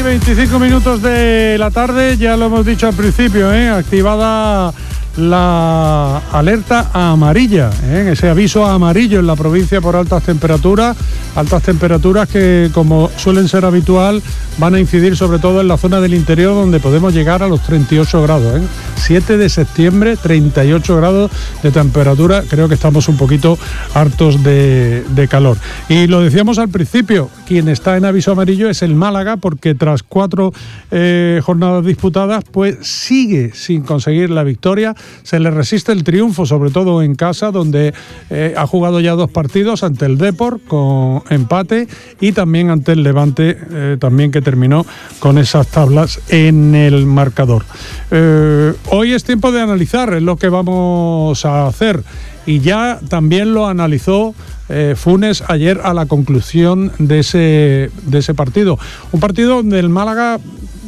25 minutos de la tarde, ya lo hemos dicho al principio, activada la alerta amarilla, ese aviso amarillo en la provincia por altas temperaturas que, como suelen ser habitual, van a incidir sobre todo en la zona del interior, donde podemos llegar a los 38 grados. 7 de septiembre, 38 grados de temperatura, creo que estamos un poquito hartos de calor. Y lo decíamos al principio, quien está en aviso amarillo es el Málaga, porque tras 4 jornadas disputadas, pues sigue sin conseguir la victoria. Se le resiste el triunfo, sobre todo en casa, donde ha jugado ya 2 partidos, ante el Depor con empate y también ante el Levante, también que terminó con esas tablas en el marcador. Hoy es tiempo de analizar, es lo que vamos a hacer, y ya también lo analizó Funes ayer a la conclusión de ese partido. Un partido donde el Málaga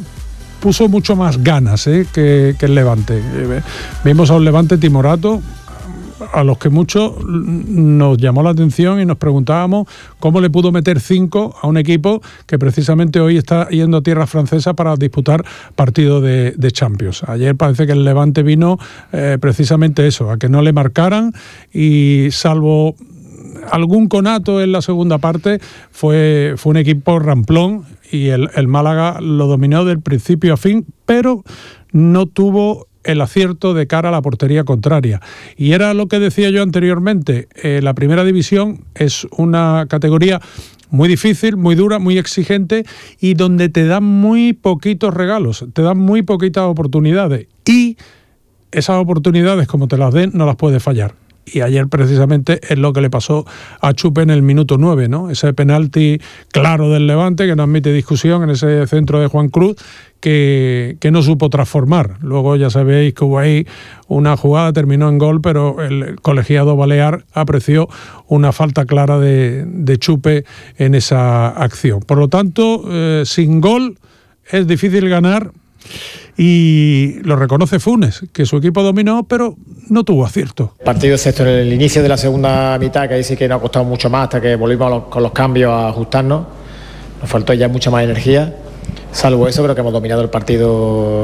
puso mucho más ganas que el Levante. Vimos a un Levante timorato, a los que mucho nos llamó la atención y nos preguntábamos cómo le pudo meter 5 a un equipo que precisamente hoy está yendo a tierra francesa para disputar partido de Champions. Ayer parece que el Levante vino precisamente eso, a que no le marcaran, y salvo algún conato en la segunda parte, fue un equipo ramplón, y el Málaga lo dominó del principio a fin, pero no tuvo el acierto de cara a la portería contraria. Y era lo que decía yo anteriormente, la primera división es una categoría muy difícil, muy dura, muy exigente, y donde te dan muy poquitos regalos, te dan muy poquitas oportunidades, y esas oportunidades, como te las den, no las puedes fallar. Y ayer precisamente es lo que le pasó a Chupe en el minuto 9, ¿no? Ese penalti claro del Levante, que no admite discusión, en ese centro de Juan Cruz, que no supo transformar. Luego ya sabéis que hubo ahí una jugada, terminó en gol, pero el colegiado balear apreció una falta clara de Chupe en esa acción. Por lo tanto, sin gol es difícil ganar, y lo reconoce Funes, que su equipo dominó, pero no tuvo acierto. Partido excepto en el inicio de la segunda mitad, que ahí sí que nos ha costado mucho más, hasta que volvimos con los cambios a ajustarnos. Nos faltó ya mucha más energía. Salvo eso, creo que hemos dominado el partido